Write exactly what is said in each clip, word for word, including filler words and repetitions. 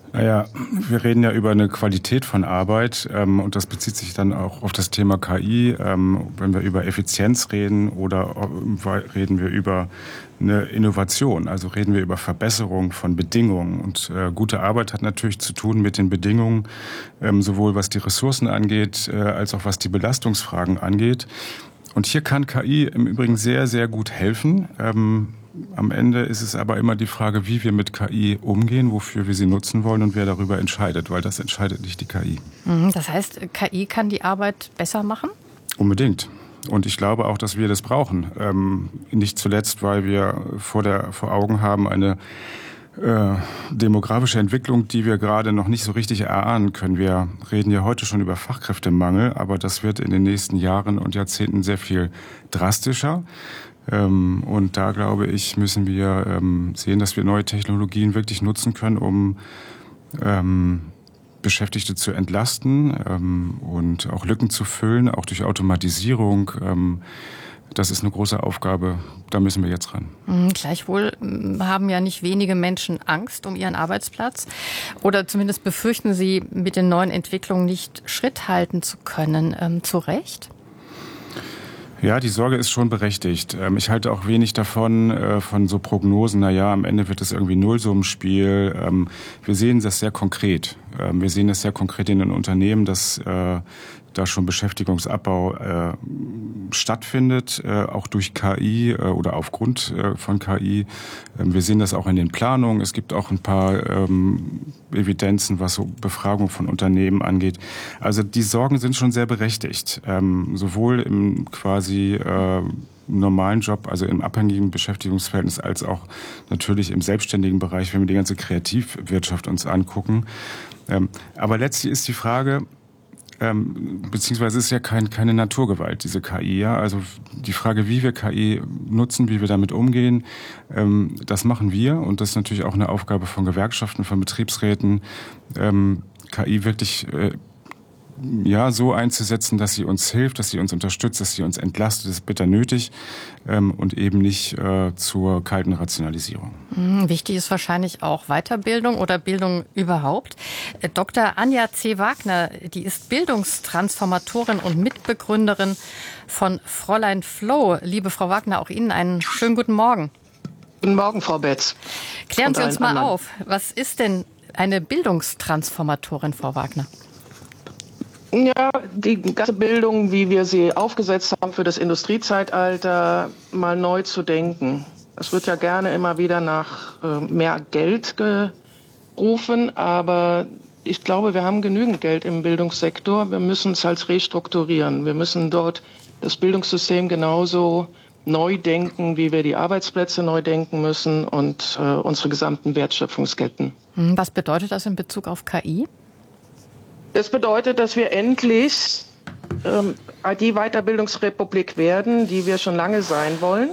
Naja, wir reden ja über eine Qualität von Arbeit ähm, und das bezieht sich dann auch auf das Thema K I. Ähm, wenn wir über Effizienz reden oder äh, reden wir über eine Innovation, also reden wir über Verbesserung von Bedingungen. Und äh, gute Arbeit hat natürlich zu tun mit den Bedingungen, ähm, sowohl was die Ressourcen angeht, äh, als auch was die Belastungsfragen angeht. Und hier kann K I im Übrigen sehr, sehr gut helfen. Ähm, Am Ende ist es aber immer die Frage, wie wir mit K I umgehen, wofür wir sie nutzen wollen und wer darüber entscheidet, weil das entscheidet nicht die K I. Das heißt, K I kann die Arbeit besser machen? Unbedingt. Und ich glaube auch, dass wir das brauchen. Ähm, nicht zuletzt, weil wir vor, der, vor Augen haben eine äh, demografische Entwicklung, die wir gerade noch nicht so richtig erahnen können. Wir reden ja heute schon über Fachkräftemangel, aber das wird in den nächsten Jahren und Jahrzehnten sehr viel drastischer. Und da, glaube ich, müssen wir sehen, dass wir neue Technologien wirklich nutzen können, um Beschäftigte zu entlasten und auch Lücken zu füllen, auch durch Automatisierung. Das ist eine große Aufgabe, da müssen wir jetzt ran. Gleichwohl haben ja nicht wenige Menschen Angst um ihren Arbeitsplatz oder zumindest befürchten sie, mit den neuen Entwicklungen nicht Schritt halten zu können. Ähm, zu Recht? Ja, die Sorge ist schon berechtigt. Ich halte auch wenig davon, von so Prognosen, na ja, am Ende wird es irgendwie Nullsummenspiel. Wir sehen das sehr konkret. Wir sehen das sehr konkret in den Unternehmen, dass da schon Beschäftigungsabbau äh, stattfindet, äh, auch durch K I äh, oder aufgrund äh, von K I. Ähm, wir sehen das auch in den Planungen. Es gibt auch ein paar ähm, Evidenzen, was so Befragung von Unternehmen angeht. Also die Sorgen sind schon sehr berechtigt, ähm, sowohl im quasi äh, normalen Job, also im abhängigen Beschäftigungsverhältnis, als auch natürlich im selbstständigen Bereich, wenn wir die ganze Kreativwirtschaft uns angucken. Ähm, aber letztlich ist die Frage, Ähm, beziehungsweise es ist ja kein, keine Naturgewalt, diese K I. Ja? Also die Frage, wie wir K I nutzen, wie wir damit umgehen, ähm, das machen wir. Und das ist natürlich auch eine Aufgabe von Gewerkschaften, von Betriebsräten, ähm, K I wirklich äh, ja, so einzusetzen, dass sie uns hilft, dass sie uns unterstützt, dass sie uns entlastet, das ist bitter nötig ähm, und eben nicht äh, zur kalten Rationalisierung. Wichtig ist wahrscheinlich auch Weiterbildung oder Bildung überhaupt. Doktor Anja C. Wagner, die ist Bildungstransformatorin und Mitbegründerin von Fräulein Flow. Liebe Frau Wagner, auch Ihnen einen schönen guten Morgen. Guten Morgen, Frau Betz. Klären Sie uns mal anderen. auf, was ist denn eine Bildungstransformatorin, Frau Wagner? Ja, die ganze Bildung, wie wir sie aufgesetzt haben für das Industriezeitalter, mal neu zu denken. Es wird ja gerne immer wieder nach äh, mehr Geld gerufen, aber ich glaube, wir haben genügend Geld im Bildungssektor. Wir müssen es halt restrukturieren. Wir müssen dort das Bildungssystem genauso neu denken, wie wir die Arbeitsplätze neu denken müssen und äh, unsere gesamten Wertschöpfungsketten. Was bedeutet das in Bezug auf K I? Das bedeutet, dass wir endlich ähm, die Weiterbildungsrepublik werden, die wir schon lange sein wollen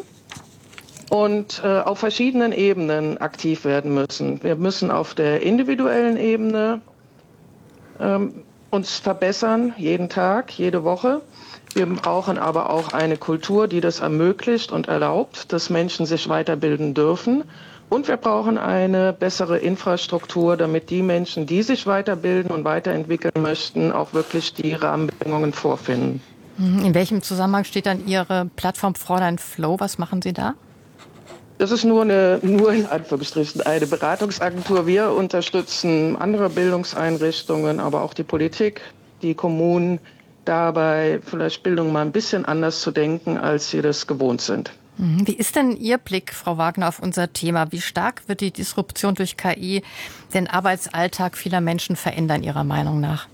und äh, auf verschiedenen Ebenen aktiv werden müssen. Wir müssen auf der individuellen Ebene ähm, uns verbessern, jeden Tag, jede Woche. Wir brauchen aber auch eine Kultur, die das ermöglicht und erlaubt, dass Menschen sich weiterbilden dürfen. Und wir brauchen eine bessere Infrastruktur, damit die Menschen, die sich weiterbilden und weiterentwickeln möchten, auch wirklich die Rahmenbedingungen vorfinden. In welchem Zusammenhang steht dann Ihre Plattform Fräulein Flow? Was machen Sie da? Das ist nur eine, nur in Anführungsstrichen eine Beratungsagentur. Wir unterstützen andere Bildungseinrichtungen, aber auch die Politik, die Kommunen, dabei vielleicht Bildung mal ein bisschen anders zu denken, als sie das gewohnt sind. Wie ist denn Ihr Blick, Frau Wagner, auf unser Thema? Wie stark wird die Disruption durch K I den Arbeitsalltag vieler Menschen verändern, Ihrer Meinung nach?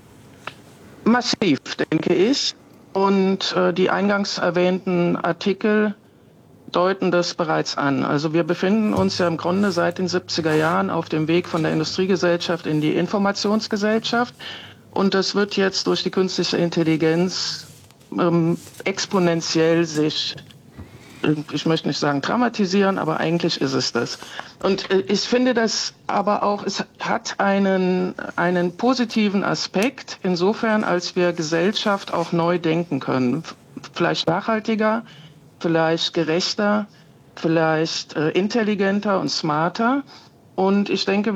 Massiv, denke ich. Und äh, die eingangs erwähnten Artikel deuten das bereits an. Also wir befinden uns ja im Grunde seit den siebziger Jahren auf dem Weg von der Industriegesellschaft in die Informationsgesellschaft. Und das wird jetzt durch die künstliche Intelligenz ähm, exponentiell sich, ich möchte nicht sagen dramatisieren, aber eigentlich ist es das. Und ich finde das aber auch, es hat einen, einen positiven Aspekt, insofern, als wir Gesellschaft auch neu denken können. Vielleicht nachhaltiger, vielleicht gerechter, vielleicht äh, intelligenter und smarter. Und ich denke,